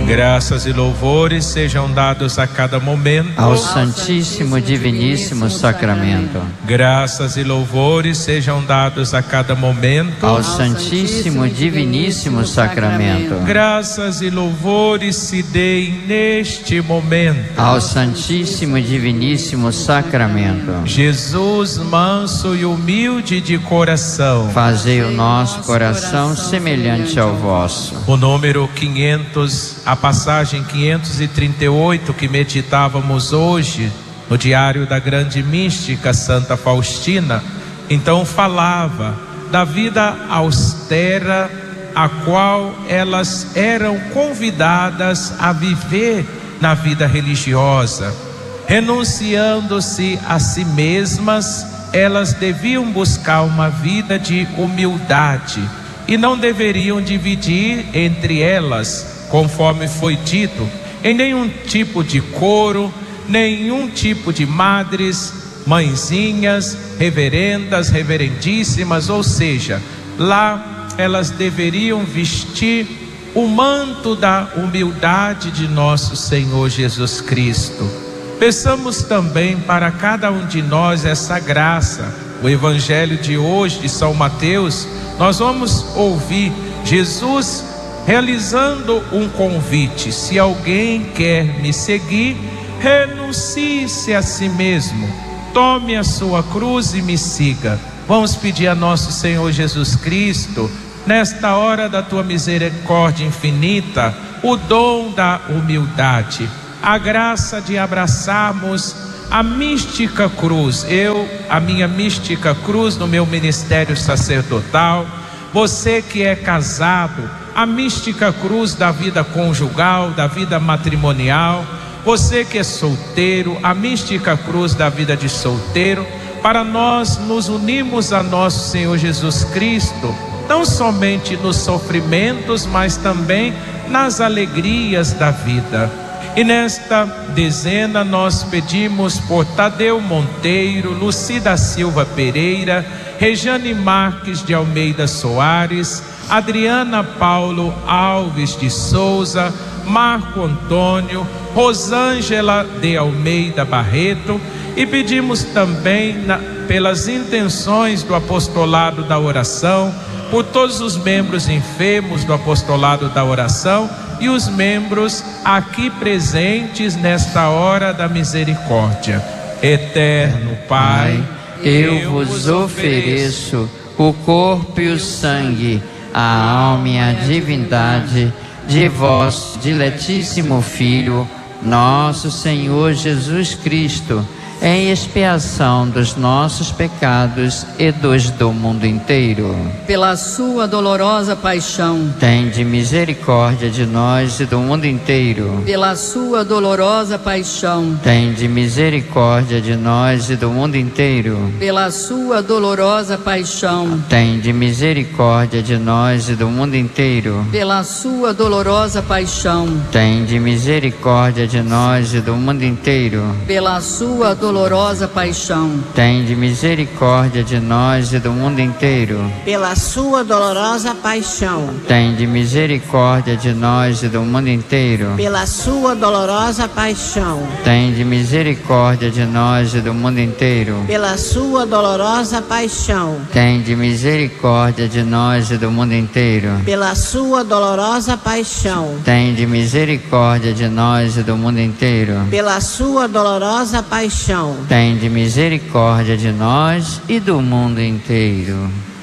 Graças e louvores sejam dados a cada momento ao Santíssimo Diviníssimo Sacramento. Graças e louvores sejam dados a cada momento ao Santíssimo Diviníssimo Sacramento. Graças e louvores se deem neste momento ao Santíssimo Diviníssimo Sacramento. Jesus, manso e humilde de coração, fazei o nosso coração semelhante ao vosso. O número 500, a passagem 538 que meditávamos hoje no diário da grande mística Santa Faustina, então falava da vida austera a qual elas eram convidadas a viver na vida religiosa. Renunciando-se a si mesmas, elas deviam buscar uma vida de humildade e não deveriam dividir entre elas, conforme foi dito, em nenhum tipo de coro, nenhum tipo de madres, mãezinhas, reverendas, reverendíssimas, ou seja, lá elas deveriam vestir o manto da humildade de nosso Senhor Jesus Cristo. Peçamos também para cada um de nós essa graça. O Evangelho de hoje, de São Mateus, nós vamos ouvir Jesus realizando um convite: se alguém quer me seguir, renuncie-se a si mesmo, tome a sua cruz e me siga. Vamos pedir a nosso Senhor Jesus Cristo, nesta hora da tua misericórdia infinita, o dom da humildade, a graça de abraçarmos a mística cruz. A minha mística cruz no meu ministério sacerdotal. Você que é casado, a mística cruz da vida conjugal, da vida matrimonial. Você que é solteiro, a mística cruz da vida de solteiro. Para nós nos unirmos a nosso Senhor Jesus Cristo, não somente nos sofrimentos, mas também nas alegrias da vida. E nesta dezena nós pedimos por Tadeu Monteiro, Lucida Silva Pereira, Rejane Marques de Almeida Soares, Adriana Paulo Alves de Souza, Marco Antônio, Rosângela de Almeida Barreto, e pedimos também pelas intenções do apostolado da oração, por todos os membros enfermos do apostolado da oração e os membros aqui presentes nesta hora da misericórdia. Eterno Pai, eu vos ofereço o corpo e o sangue, a alma e a divindade de vosso diletíssimo Filho, nosso Senhor Jesus Cristo, em expiação dos nossos pecados e dos do mundo inteiro. Pela sua dolorosa paixão, tende misericórdia de nós e do mundo inteiro. Pela sua dolorosa paixão, tende misericórdia de nós e do mundo inteiro. Pela sua dolorosa paixão, tende misericórdia de nós e do mundo inteiro. Pela sua dolorosa paixão, tende misericórdia de nós e do mundo inteiro. Pela sua dolorosa paixão, tende misericórdia de nós e do mundo inteiro. Pela sua dolorosa paixão, tende misericórdia de nós e do mundo inteiro. Pela sua dolorosa paixão, tende misericórdia de nós e do mundo inteiro. Pela sua dolorosa paixão, tende misericórdia de nós e do mundo inteiro. Pela sua dolorosa paixão, tende misericórdia de nós e do mundo inteiro. Pela sua dolorosa paixão, tende misericórdia de nós e do mundo inteiro.